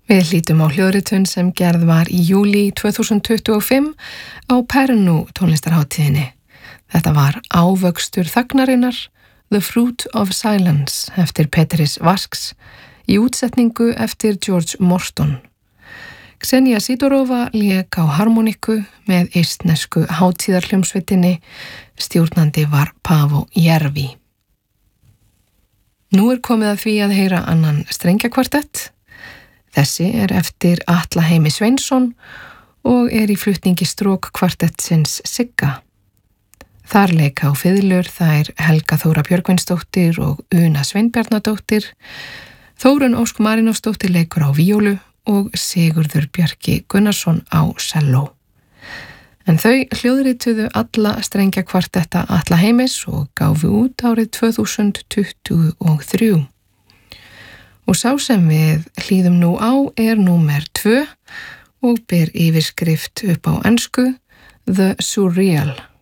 Við hlítum á hljóðritun sem gerð var í júlí 2025 á Pärnu tónlistarhátíðinni. Þetta var Ávöxtur þagnarinnar, The Fruit of Silence eftir Petris Vasks í útsetningu eftir George Morton. Ksenia Sidorova lék á harmoniku með eistnesku hátíðarhljómsveitinni, stjórnandi var Paavo Järvi. Nú komið að því að heyra annan strengjakvartett. Þessi eftir Atla Heimi Sveinsson og í flutningi strókkvartettsins Sigga. Þar leika á fiðlur þær Helga Þóra Björgvinsdóttir og Una Sveinbjarnadóttir, Þórunn Ósk Marinósdóttir leikur á víólu og Sigurður Bjarki Gunnarsson á selló. En þau hljóðrituðu alla strengjakvartetta Atla Heimis og gáfu út árið 2023. Og sá sem við hlýðum nú á númer 2 og ber yfirskrift upp á ensku The Surreal.